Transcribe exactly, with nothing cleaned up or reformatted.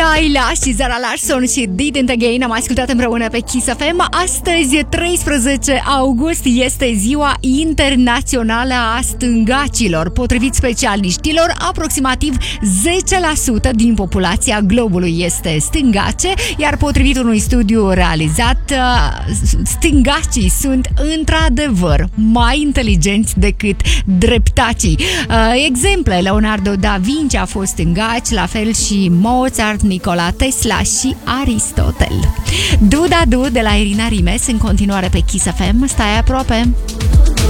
Laila și Zara Larsson și Didn't Again am ascultat împreună pe Kiss F M. Astăzi, treisprezece august, este ziua internațională a stângacilor. Potrivit specialiștilor, aproximativ zece la sută din populația globului este stângace, iar potrivit unui studiu realizat, stângacii sunt într-adevăr mai inteligenți decât dreptacii. Exemple: Leonardo da Vinci a fost stângaci, la fel și Mozart, Nikola Tesla și Aristotel. Du da du de la Irina Rimes în continuare pe Kiss F M. Stai aproape!